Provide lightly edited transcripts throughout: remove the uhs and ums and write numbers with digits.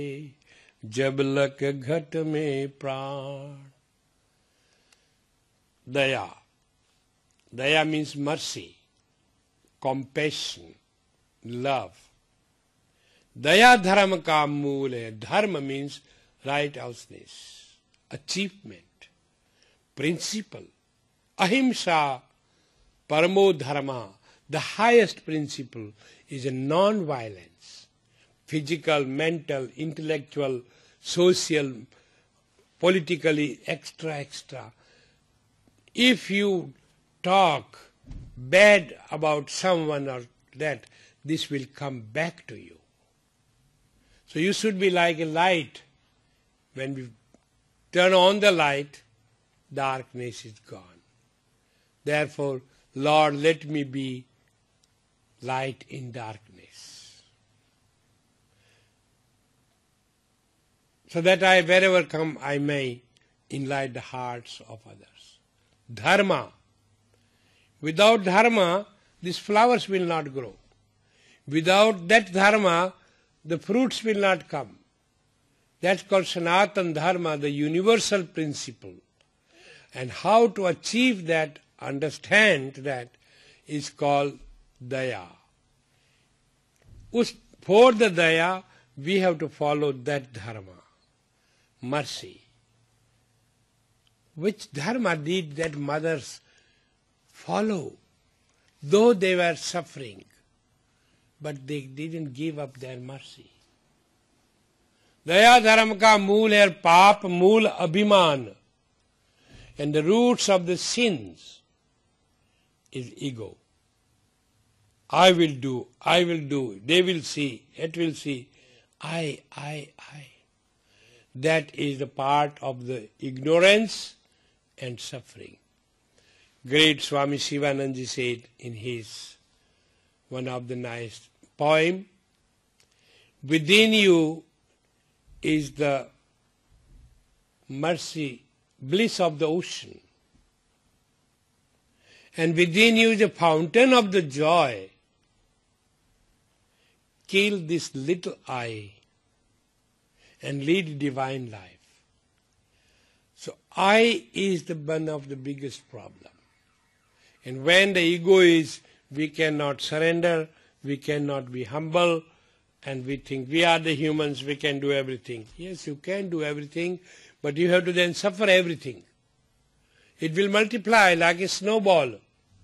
जब लक घट में प्राण. Daya. Daya means mercy, compassion, love. Daya dharma ka mool hai. Dharma means righteousness, achievement, principle. Ahimsa paramo dharma. The highest principle is a non-violence. Physical, mental, intellectual, social, politically, extra. If you talk bad about someone or that, this will come back to you. So you should be like a light. When we turn on the light, darkness is gone. Therefore, Lord, let me be light in darkness, so that I, wherever come, I may enlighten the hearts of others. Dharma. Without dharma, these flowers will not grow. Without that dharma, the fruits will not come. That's called Sanatana Dharma, the universal principle. And how to achieve that, understand that, is called Daya. For the Daya, we have to follow that Dharma, mercy. Which Dharma did that mothers follow? Though they were suffering, but they didn't give up their mercy. Daya dharma ka mool hai, paap mool abhiman. And the roots of the sins is ego. I will do, they will see, it will see. I. That is the part of the ignorance and suffering. Great Swami Shivanandaji said in his one of the nice poem, within you is the mercy, bliss of the ocean. And within you is a fountain of the joy. Kill this little I and lead divine life. So I is the one of the biggest problem. And when the ego is, we cannot surrender, we cannot be humble, and we think we are the humans, we can do everything. Yes, you can do everything, but you have to then suffer everything. It will multiply like a snowball.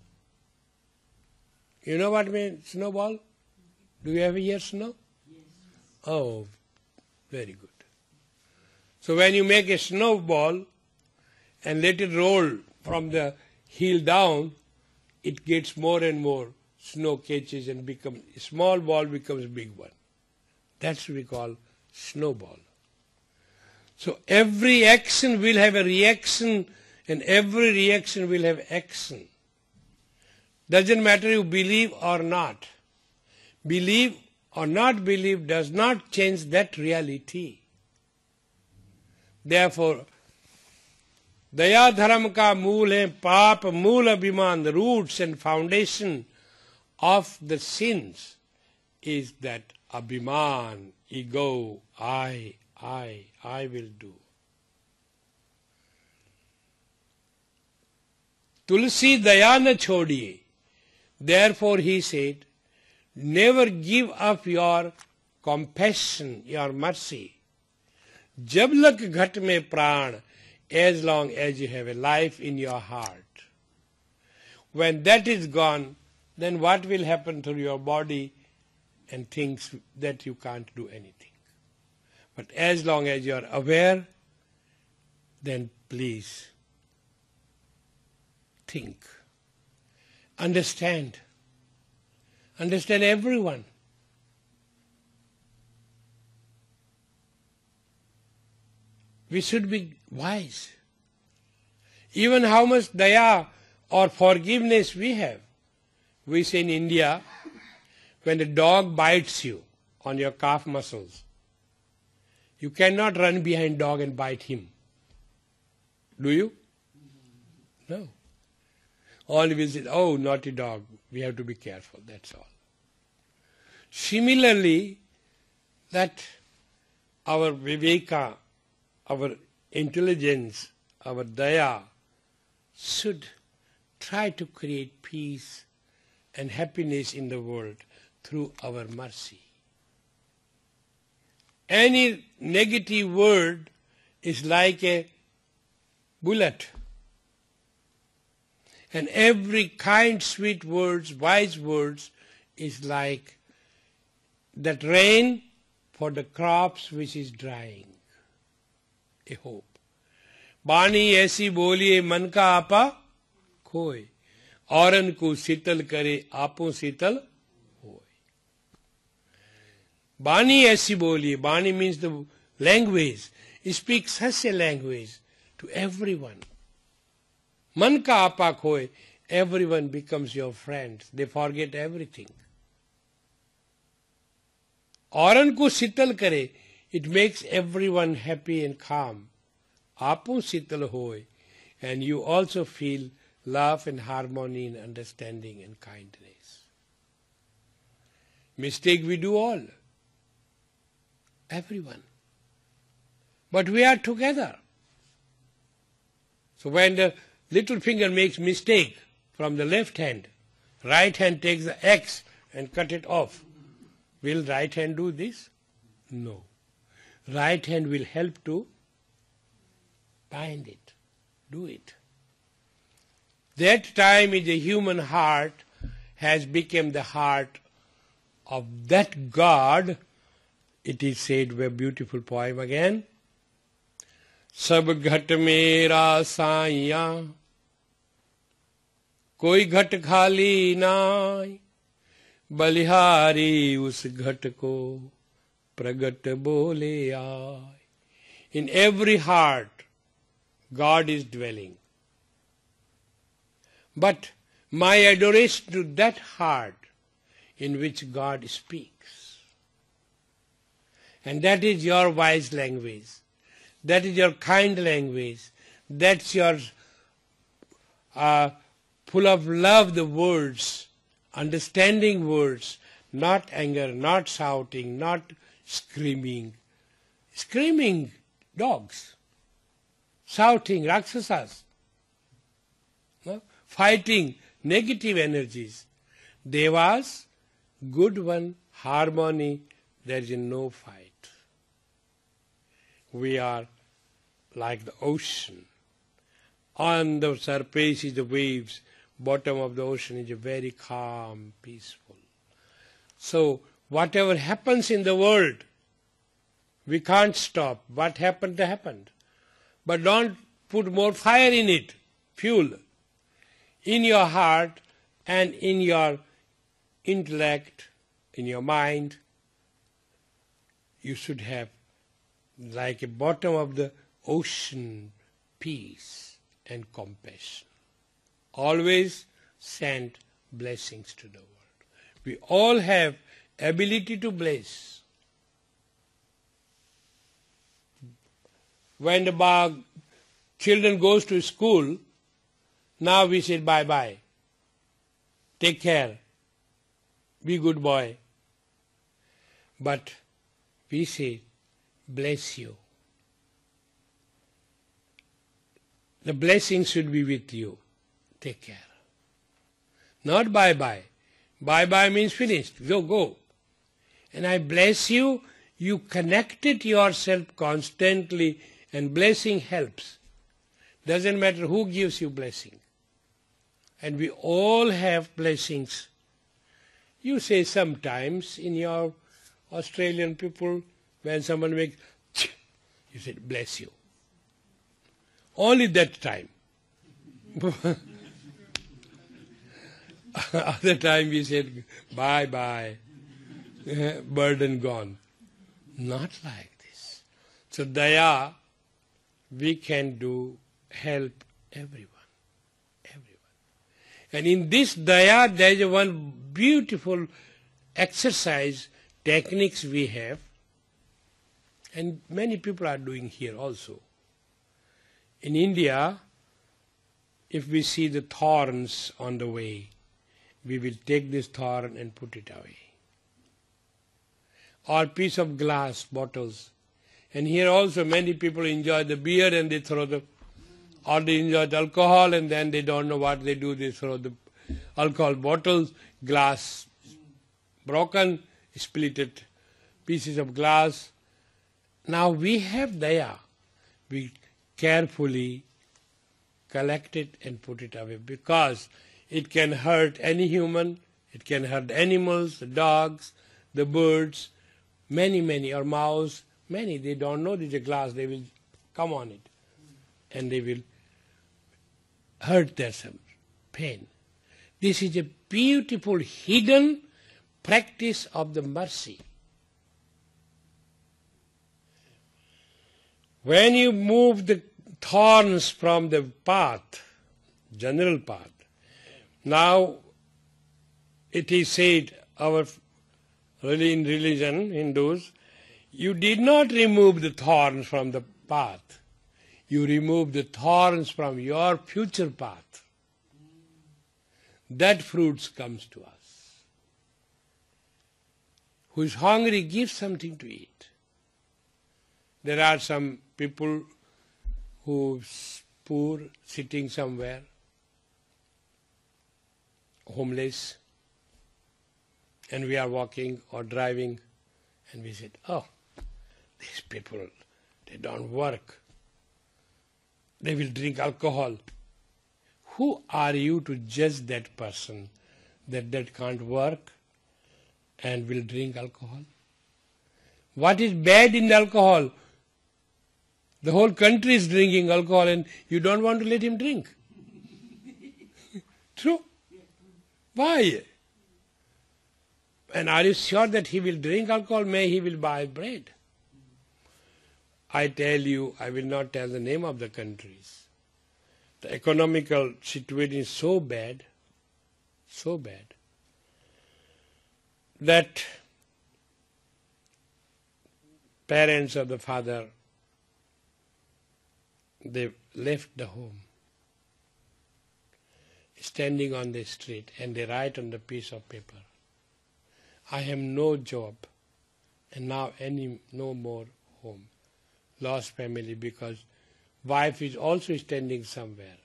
You know what I mean, snowball? Do you ever hear snow? Yes. Oh, very good. So when you make a snowball and let it roll from the heel down, it gets more and more snow catches and becomes a small ball becomes a big one. That's what we call snowball. So every action will have a reaction, and every reaction will have action. Doesn't matter you believe or not. Believe or not believe does not change that reality. Therefore, Daya dharma ka mool hai, paap mool abhiman, the roots and foundation of the sins is that abhiman, ego, I will do. Tulsi daya na chhodiye. Therefore he said, never give up your compassion, your mercy. Jab lak ghat mein pran, as long as you have a life in your heart. When that is gone, then what will happen to your body and things that you can't do anything. But as long as you are aware, then please think. Understand. Understand everyone. We should be wise. Even how much daya or forgiveness we have. We say in India, when a dog bites you on your calf muscles, you cannot run behind dog and bite him. Do you? No. All will say, oh, naughty dog, we have to be careful, that's all. Similarly, that our viveka, our intelligence, our daya should try to create peace and happiness in the world through our mercy. Any negative word is like a bullet. And every kind, sweet words, wise words is like that rain for the crops which is drying. A hope. Bani aisi boliye man ka apa खोए औरन को शीतल करे आपो शीतल होए. Bani aisi boliye. Bani means the language. Speak such a language to everyone. Man ka apa khoye, everyone becomes your friend. They forget everything. Auran ko sital kare, it makes everyone happy and calm. Apu sital hoy, and you also feel love and harmony and understanding and kindness. Mistake we do all. Everyone. But we are together. So when the little finger makes mistake from the left hand, right hand takes the X and cut it off. Will right hand do this? No. Right hand will help to bind it, do it. That time in the human heart has become the heart of that God. It is said, a beautiful poem again. सब घट मेरा साइया कोई घट खाली नाय बलिहारी उस घट को प्रगट बोले आय. In every heart God is dwelling. But my adoration to that heart in which God speaks. And that is your wise language. That is your kind language. That's your full of love, the words, understanding words, not anger, not shouting, not screaming. Screaming dogs, shouting rakshasas, no? Fighting negative energies. Devas, good one, harmony, there is no fight. We are like the ocean. On the surface is the waves, bottom of the ocean is very calm, peaceful. So whatever happens in the world, we can't stop. What happened, happened. But don't put more fire in it, fuel. In your heart and in your intellect, in your mind, you should have like a bottom of the ocean, peace and compassion. Always send blessings to the world. We all have ability to bless. When the children goes to school, now we say bye-bye. Take care. Be good boy. But we say, bless you. The blessing should be with you. Take care. Not bye-bye. Bye-bye means finished. Go. And I bless you. You connected yourself constantly and blessing helps. Doesn't matter who gives you blessing. And we all have blessings. You say sometimes in your Australian people, when someone makes, you say, bless you. Only that time. Other time we said, bye-bye, burden gone. Not like this. So daya, we can do, help everyone. And in this daya, there is one beautiful exercise, techniques we have, and many people are doing here also. In India, if we see the thorns on the way, we will take this thorn and put it away. Or piece of glass, bottles. And here also many people enjoy the beer and they throw the, or they enjoy the alcohol and then they don't know what they do. They throw the alcohol bottles, glass broken, splitted pieces of glass. Now we have daya. We carefully collect it and put it away because it can hurt any human, it can hurt animals, the dogs, the birds, many, or mouse, many. They don't know this is a glass, they will come on it and they will hurt themselves, pain. This is a beautiful hidden practice of the mercy. When you move the thorns from the path, general path, now it is said, in religion, Hindus, you did not remove the thorns from the path. You removed the thorns from your future path. That fruits comes to us. Who is hungry, give something to eat. There are some people who poor, sitting somewhere, homeless, and we are walking or driving, and we said, oh, these people, they don't work. They will drink alcohol. Who are you to judge that person that can't work and will drink alcohol? What is bad in alcohol? The whole country is drinking alcohol and you don't want to let him drink. True? Why? And are you sure that he will drink alcohol? May he will buy bread. I tell you, I will not tell the name of the countries. The economical situation is so bad, that parents of the father, they left the home, standing on the street, and they write on the piece of paper, I have no job, and now no more home. Lost family because wife is also standing somewhere.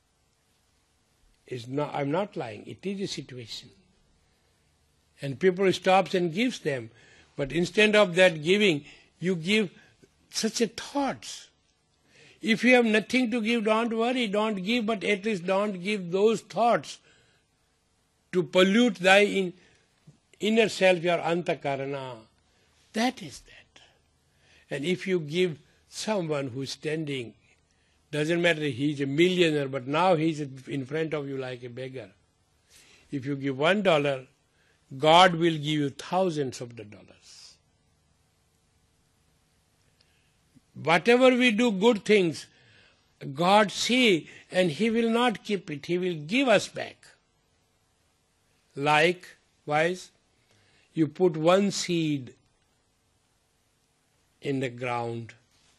I'm not lying, it is a situation. And people stops and gives them. But instead of that giving, you give such a thoughts. If you have nothing to give, don't worry, don't give, but at least don't give those thoughts to pollute thy inner self, your antakarana. That is that. And if you give someone who is standing, doesn't matter he is a millionaire, but now he is in front of you like a beggar. If you give $1, God will give you thousands of the dollars. Whatever we do good things, God see and He will not keep it. He will give us back. Likewise, you put one seed in the ground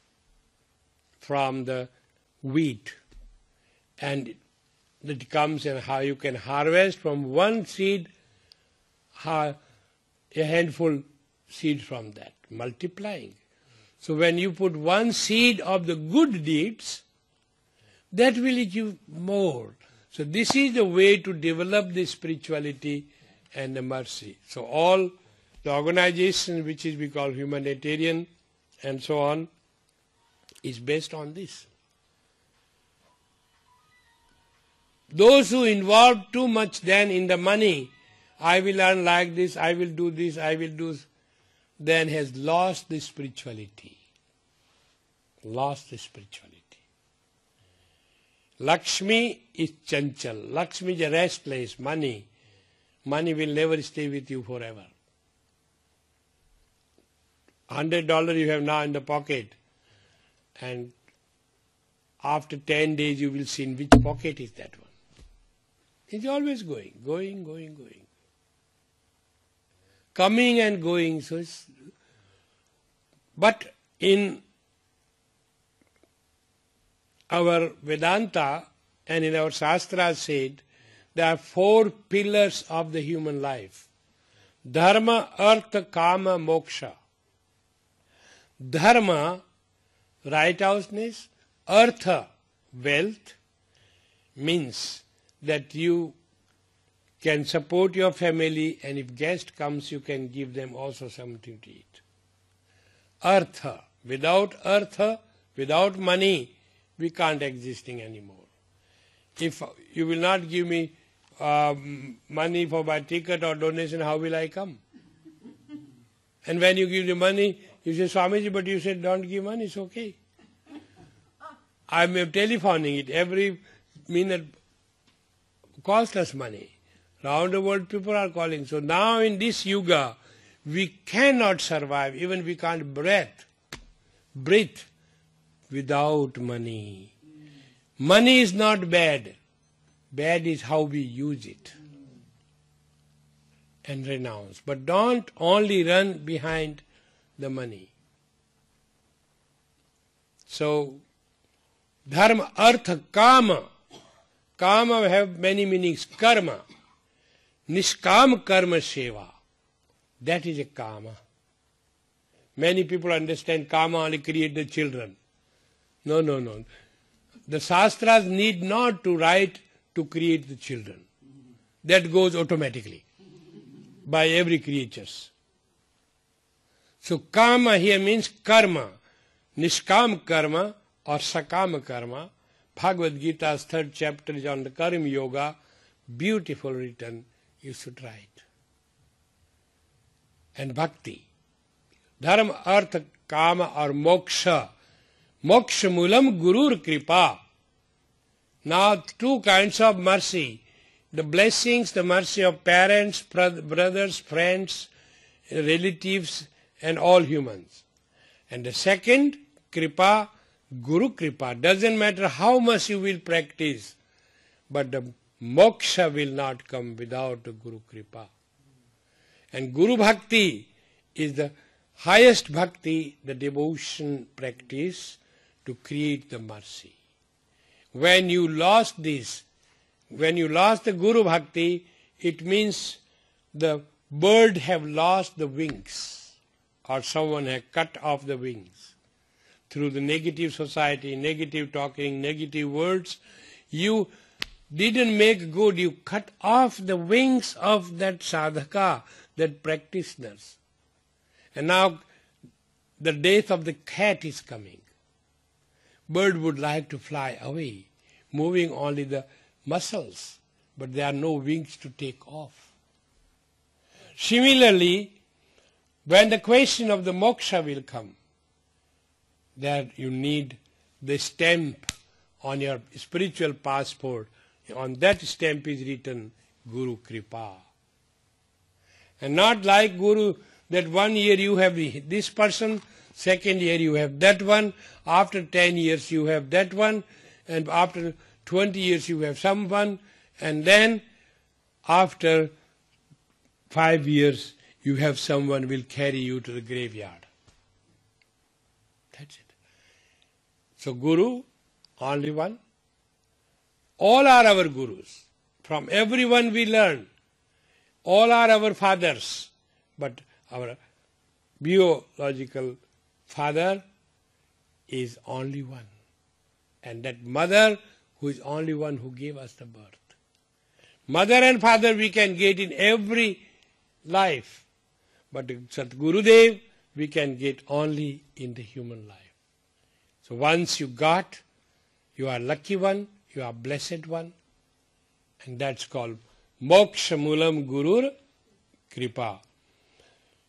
from the wheat, and it comes and how you can harvest from one seed a handful seed from that, multiplying. So when you put one seed of the good deeds, that will give more. So this is the way to develop the spirituality and the mercy. So all the organization which is we call humanitarian and so on is based on this. Those who involve too much then in the money, I will earn like this, I will do this, I will do, then has lost the spirituality. Lost the spirituality. Lakshmi is chanchal. Lakshmi is a restless, money. Money will never stay with you forever. $100 you have now in the pocket, and after 10 days you will see in which pocket is that one. It's always going. Coming and going. But in our Vedanta and in our Shastras said, there are 4 pillars of the human life. Dharma, Artha, Kama, Moksha. Dharma, righteousness, artha, wealth, means that you can support your family, and if guest comes, you can give them also something to eat. Artha. Without money, we can't existing anymore. If you will not give me money for my ticket or donation, how will I come? And when you give the money, you say, Swamiji, but you said don't give money, it's okay. I'm telephoning it. Every minute costs us money. Round the world people are calling. So now in this yuga, we cannot survive, even we can't breathe without money. Money is not bad. Bad is how we use it and renounce. But don't only run behind the money. So, dharma, artha, kama. Kama have many meanings. Karma. Niskam karma seva. That is a kama. Many people understand kama only create the children. No. The Shastras need not to write to create the children. That goes automatically by every creature. So kama here means karma. Niskam karma or sakama karma. Bhagavad Gita's 3rd chapter is on the karma yoga. Beautiful written. You should write. And bhakti. Dharma, artha, kama or moksha. Moksha mulam gurur kripa. Now 2 kinds of mercy. The blessings, the mercy of parents, brothers, friends, relatives and all humans. And the second, kripa, guru kripa. Doesn't matter how much you will practice, but the moksha will not come without the guru kripa. And guru bhakti is the highest bhakti, the devotion practice to create the mercy. When you lost this, when you lost the guru bhakti, it means the bird have lost the wings, or someone has cut off the wings. Through the negative society, negative talking, negative words, you didn't make good, you cut off the wings of that sadhaka, that practitioners. And now the death of the cat is coming. Bird would like to fly away, moving only the muscles, but there are no wings to take off. Similarly, when the question of the moksha will come, that you need the stamp on your spiritual passport. On that stamp is written Guru Kripa. And not like Guru, that 1 year you have this person, 2nd year you have that one, after 10 years you have that one, and after 20 years you have someone, and then after 5 years you have someone will carry you to the graveyard. That's it. So Guru, only one. All are our gurus. From everyone we learn. All are our fathers. But our biological father is only one. And that mother who is only one who gave us the birth. Mother and father we can get in every life. But Satgurudev we can get only in the human life. So once you got, you are lucky one, you are blessed one. And that's called Moksha Mulam Gurur Kripa.